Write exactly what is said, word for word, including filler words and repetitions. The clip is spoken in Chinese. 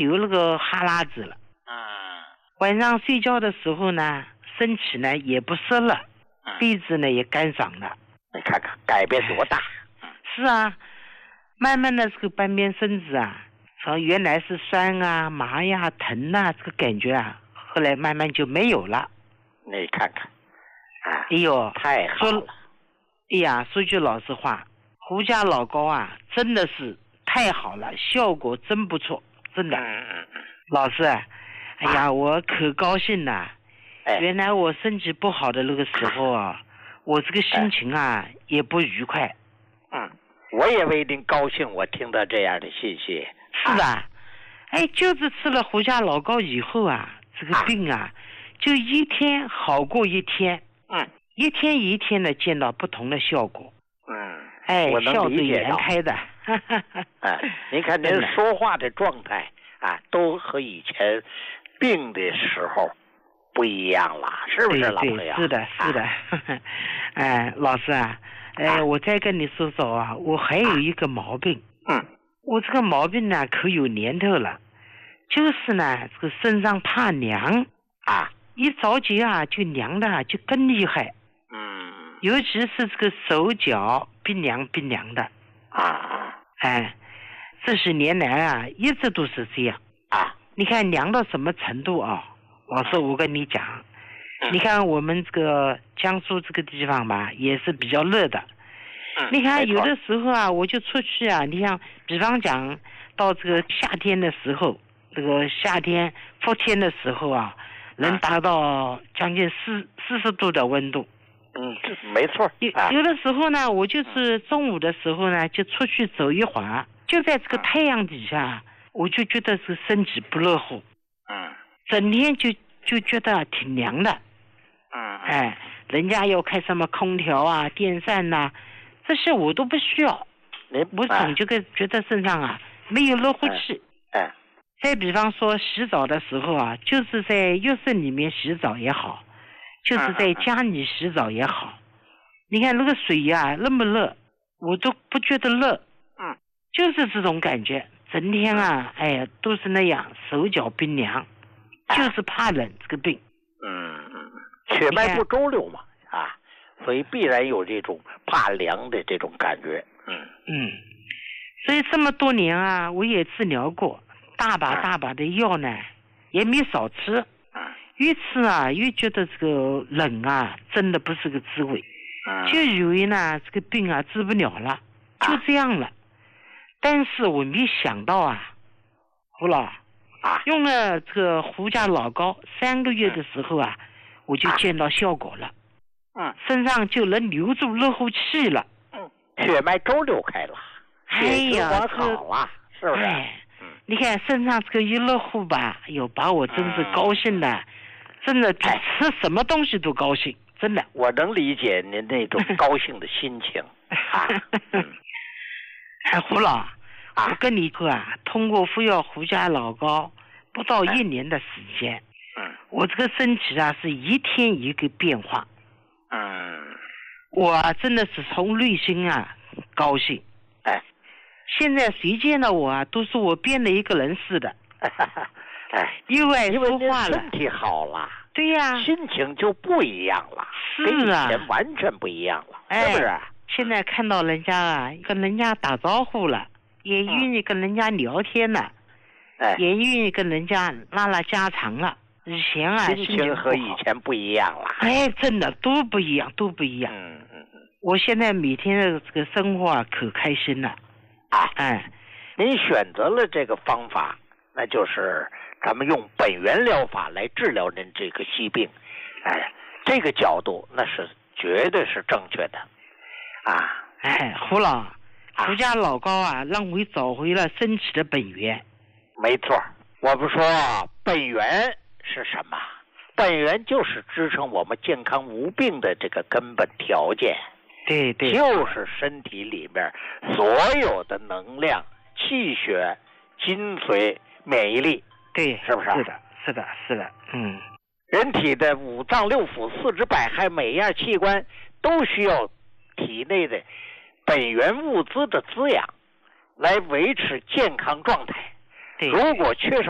流那个哈喇子了。 嗯。 晚上睡觉的时候呢，身体呢也不湿了，鼻子呢也干爽了。 你看看改变多大。 是啊，慢慢的这个半边身子啊，从原来是酸啊、麻呀、疼啊这个感觉啊，后来慢慢就没有了。 你看看，啊， 哎呦， 太好了！ 哎呀，说句老实话，胡家老高啊，真的是太好了，效果真不错，真的。 嗯嗯嗯。 老师，哎呀，啊、我可高兴了。 哎， 原来我身体不好的那个时候啊，我这个心情啊、哎、也不愉快。 嗯，我也为您高兴，我听到这样的信息。 是的，啊、哎，就是吃了胡家老高以后啊，这个病啊，啊就一天好过一天。 嗯， 一天一天的见到不同的效果。 嗯， 哎， 我能理解到。 笑对颜开的。 哎，您看您说话的状态啊，都和以前病的时候不一样了，是不是老朋友？ 是的，是的。哎，老师啊，哎、啊，我再跟你说说啊，我还有一个毛病。 嗯。 我这个毛病呢，可有年头了，就是呢，这个身上怕凉啊， 一着急啊，就凉的就更厉害。 嗯。 尤其是这个手脚冰凉冰凉的。 啊。 哎，这些年来啊，一直都是这样。 啊。 你看凉到什么程度啊？老师，我跟你讲，嗯、你看我们这个江苏这个地方吧，也是比较热的。 嗯、 你看有的时候啊，我就出去啊，你像比方讲到这个夏天的时候，这个夏天伏天的时候啊，能达到将近四四十度的温度。 嗯，这没错。 有有的时候呢，我就是中午的时候呢，就出去走一会儿，就在这个太阳底下，我就觉得是身体不热乎。 嗯。 整天就就觉得挺凉的。 嗯。 哎，人家要开什么空调啊、电扇呐、啊，这些我都不需要。我总觉得觉得身上啊没有热乎气。 哎。哎再比方说洗澡的时候啊，就是在浴室里面洗澡也好，就是在家里洗澡也好，你看那个水呀、啊、那么热，我都不觉得热。 嗯。 就是这种感觉，整天啊，哎呀，都是那样，手脚冰凉。就是怕冷这个病。 嗯嗯，血脉不周流嘛啊，所以必然有这种怕凉的这种感觉。嗯嗯，所以这么多年啊，我也治疗过大把大把的药呢，也没少吃。 嗯， 越吃啊越觉得这个冷啊真的不是个滋味。 嗯， 就以为呢这个病啊治不了了，就这样了。但是我没想到啊，胡老。 啊， 用了这个胡家老高三个月的时候啊，我就见到效果了。 嗯， 身上就能留住热乎气了。 嗯，血脉周流开了， 哎呀， 好了，是不是？ 哎，嗯，你看身上这个一热乎吧，哎呦，把我真是高兴的，嗯、真的比吃什么东西都高兴，真的。 我能理解您那种高兴的心情啊。嗯、 哎，胡老。我跟你说啊，通过服药胡家老高不到一年的时间， 嗯， 我这个身体啊是一天一个变化， 嗯， 我、啊、真的是从内心啊高兴， 哎， 现在谁见到我啊都说我变了一个人似的， 哎， 又爱说话了， 身体好了， 对呀、啊， 心情就不一样了， 是啊， 跟以前完全不一样了， 哎、 是不是？ 现在看到人家啊跟人家打招呼了。也愿意跟人家聊天了， 哎， 也愿意跟人家拉拉家常了。以前啊， 心情和以前不一样了。 哎，真的都不一样，都不一样。 嗯嗯嗯。 我现在每天的这个生活啊，可开心了。 啊， 哎， 您选择了这个方法，那就是咱们用本源疗法来治疗您这个疾病。哎，这个角度那是绝对是正确的。啊， 哎，胡老。胡家老高啊，让我找回了身体的本源。 没错，我不说本源是什么？本源就是支撑我们健康无病的这个根本条件。 对对， 就是身体里面所有的能量、气血、精髓、免疫力。 对， 是不是？ 是的，是的，是的，嗯。 人体的五脏六腑、四肢百骸，每一样器官都需要体内的本源物资的滋养，来维持健康状态。如果缺少